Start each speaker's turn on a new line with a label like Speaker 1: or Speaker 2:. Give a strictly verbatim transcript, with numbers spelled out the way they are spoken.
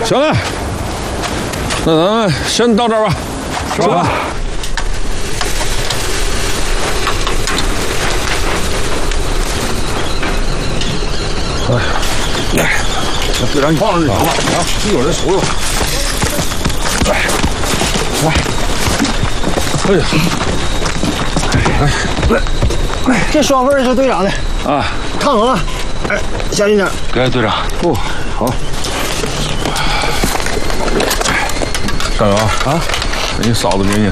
Speaker 1: 行了，那咱们先到这儿吧，是吧？哎，来，那队长你放上去行吧？啊，你有人手有。来，来，哎呀，来，来，来，
Speaker 2: 这双份是队长的
Speaker 1: 啊，
Speaker 2: 烫好了，哎，小心点。
Speaker 1: 给队长。哦，好。大勇啊，给你嫂子给你。